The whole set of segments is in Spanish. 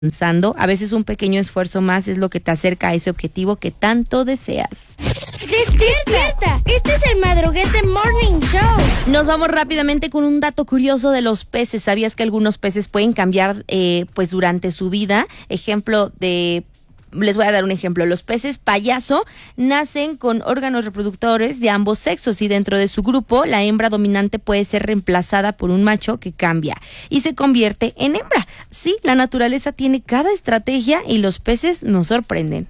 avanzando. A veces un pequeño esfuerzo más es lo que te acerca a ese objetivo que tanto deseas. ¡Despierta! Este es el Madruguete Morning Show. Nos vamos rápidamente con un dato curioso de los peces. ¿Sabías que algunos peces pueden cambiar pues durante su vida? Les voy a dar un ejemplo. Los peces payaso nacen con órganos reproductores de ambos sexos y dentro de su grupo la hembra dominante puede ser reemplazada por un macho que cambia y se convierte en hembra. Sí, la naturaleza tiene cada estrategia y los peces nos sorprenden.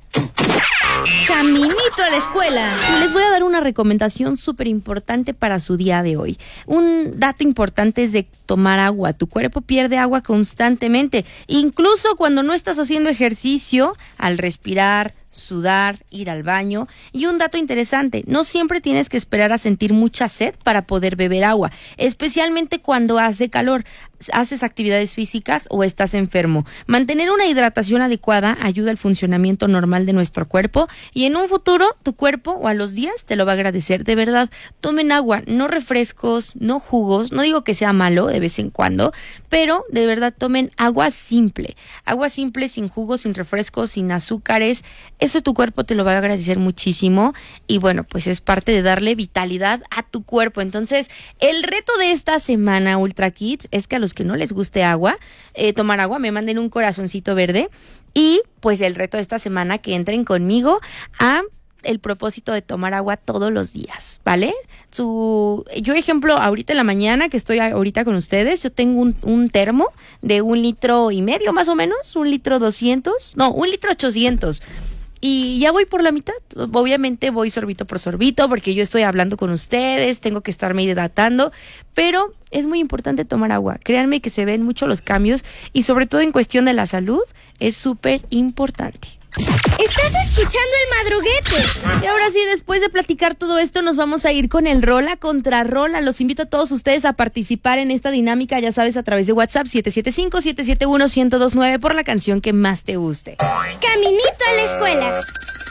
Caminito a la escuela. Les voy a dar una recomendación súper importante para su día de hoy. Un dato importante es de tomar agua. Tu cuerpo pierde agua constantemente, incluso cuando no estás haciendo ejercicio, al respirar, sudar, ir al baño. Y un dato interesante, no siempre tienes que esperar a sentir mucha sed para poder beber agua, especialmente cuando hace calor, haces actividades físicas o estás enfermo. Mantener una hidratación adecuada ayuda al funcionamiento normal de nuestro cuerpo y en un futuro tu cuerpo o a los días te lo va a agradecer. De verdad, tomen agua, no refrescos, no jugos, no digo que sea malo de vez en cuando, pero de verdad tomen agua simple sin jugos, sin refrescos, sin azúcares. Eso tu cuerpo te lo va a agradecer muchísimo y bueno, pues es parte de darle vitalidad a tu cuerpo. Entonces, el reto de esta semana, Ultra Kids, es que a los que no les guste tomar agua, me manden un corazoncito verde y pues el reto de esta semana que entren conmigo a el propósito de tomar agua todos los días, ¿vale? Yo ejemplo, ahorita en la mañana que estoy ahorita con ustedes, yo tengo un termo de 1,5 litros más o menos, 1,2 litros, y ya voy por la mitad. Obviamente voy sorbito por sorbito porque yo estoy hablando con ustedes, tengo que estarme hidratando, pero es muy importante tomar agua. Créanme que se ven mucho los cambios y sobre todo en cuestión de la salud es súper importante. Estás escuchando el Madruguete. Y ahora sí, después de platicar todo esto, nos vamos a ir con el Rola contra Rola. Los invito a todos ustedes a participar en esta dinámica, ya sabes, a través de WhatsApp 775-771-1029 por la canción que más te guste. Caminito a la escuela.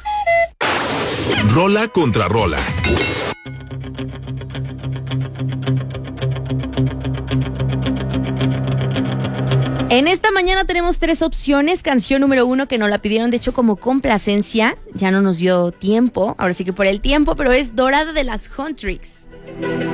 Rola contra Rola. En esta mañana tenemos 3 opciones. Canción número 1 que nos la pidieron de hecho como complacencia. Ya no nos dio tiempo, ahora sí que por el tiempo, pero es Dorada de las Huntrix.